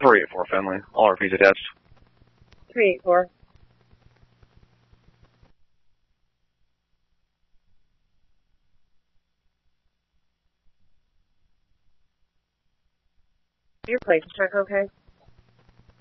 384 Finley. All RPs attached. 384. Your place check okay?